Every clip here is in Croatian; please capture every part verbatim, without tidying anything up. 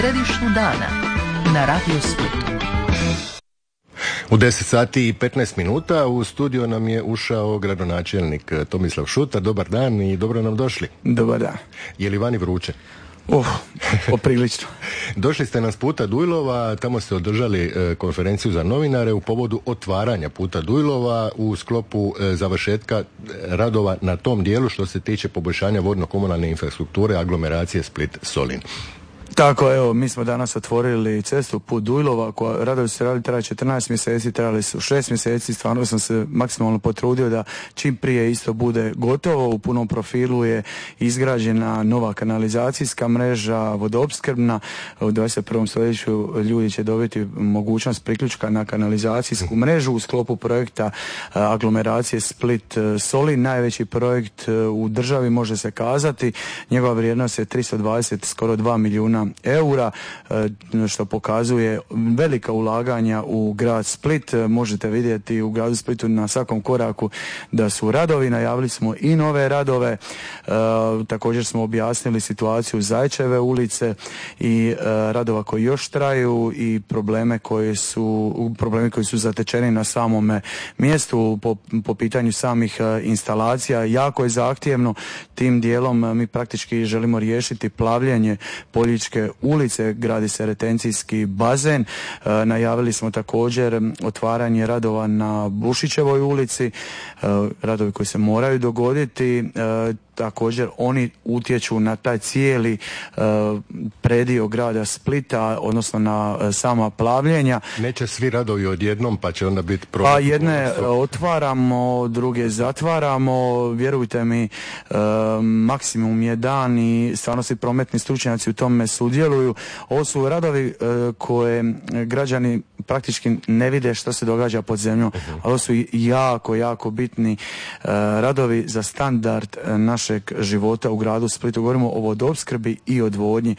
Središtu dana na Radio Splitu. U deset sati i petnaest minuta u studio nam je ušao gradonačelnik Tomislav Šuta. Dobar dan i dobro nam došli. Dobar dan. Je li vani vruće? Uh, poprilično. Došli ste nam s puta Dujlova, tamo ste održali e, konferenciju za novinare u povodu otvaranja puta Dujlova u sklopu e, završetka radova na tom dijelu što se tiče poboljšanja vodno-komunalne infrastrukture aglomeracije Split-Solin. Tako, evo, mi smo danas otvorili cestu put Dujlova, koja radovi su radili traje četrnaest mjeseci, trajali su šest mjeseci, stvarno sam se maksimalno potrudio da čim prije isto bude gotovo. U punom profilu je izgrađena nova kanalizacijska mreža, vodoopskrbna. U dvadeset prvom stoljeću ljudi će dobiti mogućnost priključka na kanalizacijsku mrežu u sklopu projekta aglomeracije Split-Solin, najveći projekt u državi može se kazati. Njegova vrijednost je tristo dvadeset, skoro dva milijuna eura, što pokazuje velika ulaganja u grad Split. Možete vidjeti u gradu Splitu na svakom koraku da su radovi, najavili smo i nove radove, e, također smo objasnili situaciju Zajčeve ulice i e, radova koji još traju i probleme koji su problemi koji su zatečeni na samome mjestu po, po pitanju samih e, instalacija. Jako je zahtjevno, tim dijelom mi praktički želimo riješiti plavljenje Poljičke ulice, gradi se retencijski bazen. E, najavili smo također otvaranje radova na Bušićevoj ulici, e, radovi koji se moraju dogoditi. E, također oni utječu na taj cijeli e, predio grada Splita, odnosno na e, sama plavljenja. Neće svi radovi odjednom, pa će onda biti problem. Pa jedne otvaramo, druge zatvaramo, vjerujte mi, e, maksimum je dan i stvarno svi prometni stručnjaci u tome sudjeluju. Ovo su radovi e, koje građani praktički ne vide što se događa pod zemljom, uh-huh. ali ovo su jako, jako bitni e, radovi za standard e, našeg života u gradu Splitu. Govorimo o vodoopskrbi i odvodnji.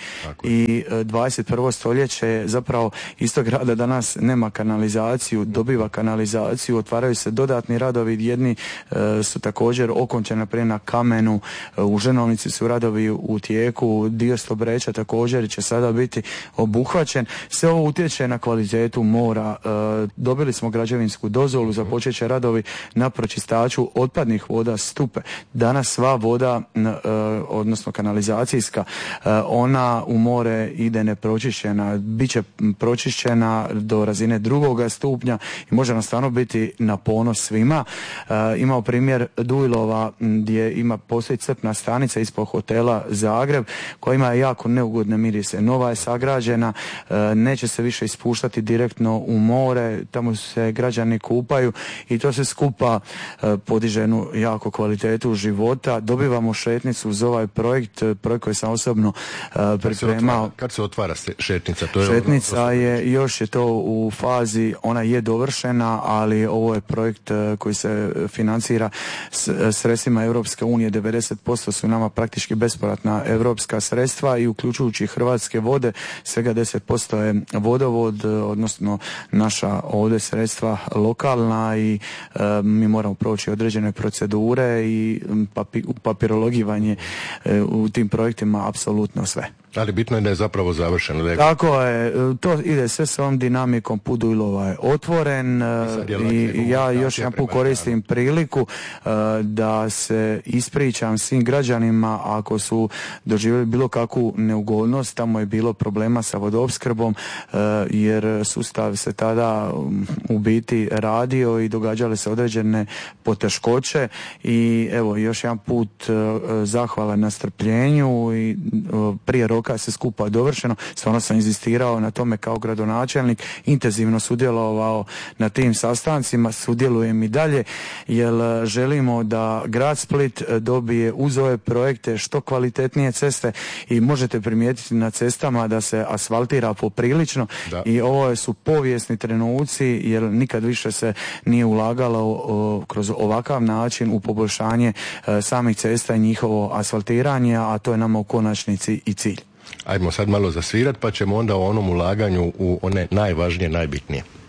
I e, dvadeset prvo stoljeće je zapravo istog grada danas nema kanalizaciju, dobiva kanalizaciju, otvaraju se dodatni radovi, jedni e, su također okončani naprijed na Kamenu, e, u Ženovnici su radovi u tijeku, dio Stobreča također će sada biti obuhvaćen. Sve ovo utječe na kvalitetu mora. E, dobili smo građevinsku dozvolu, započet će radovi na pročistaču otpadnih voda Stupe. Danas sva voda, e, odnosno kanalizacijska, e, ona u more ide nepročišćena, bit će pročišćena do razine drugoga stupnja i može nam stvarno biti na ponos svima. E, imao primjer Dujlova gdje ima postoji crpna stanica ispod hotela Zagreb koja ima jako neugodne mirise. Nova je sagrađena, e, neće se više ispuštati direktno u more, tamo se građani kupaju i to se skupa e, podiže jednu jako kvalitetu života. Dobivamo šetnicu za ovaj projekt, projekt koji sam osobno e, pripremao. Kad se otvara šetnica? To je šetnica ono, je, još je to u fazi, ona je dovršena, ali ovo je projekt e, koji se financira s, sredstvima Europske unije. devedeset posto su nama praktički bespovratna europska sredstva i uključujući Hrvatske vode, svega deset posto je vodovod, odnosno naša ovdje sredstva lokalna i e, mi moramo proći određene procedure i papi, papirologivanje e, u tim projektima apsolutno sve. Ali bitno je da je zapravo završeno. Da je... Tako je, to ide sve s ovom dinamikom, put Dujlova je otvoren i, i ja još jedan put koristim priliku uh, da se ispričam svim građanima ako su doživjeli bilo kakvu neugodnost, tamo je bilo problema sa vodoopskrbom uh, jer sustav se tada um, u biti radio i događale se određene poteškoće i evo još jedan put uh, zahvala na strpljenju i uh, prije roka kad se skupa dovršeno, stvarno sam inzistirao na tome kao gradonačelnik, intenzivno sudjelovao na tim sastancima, sudjelujem i dalje, jer želimo da grad Split dobije uz ove projekte što kvalitetnije ceste i možete primijetiti na cestama da se asfaltira poprilično da. I ovo su povijesni trenuci jer nikad više se nije ulagalo o, kroz ovakav način u poboljšanje e, samih cesta i njihovo asfaltiranje, a to je nama u konačnici i cilj. Ajmo sad malo zasvirat pa ćemo onda o onom ulaganju u one najvažnije, najbitnije.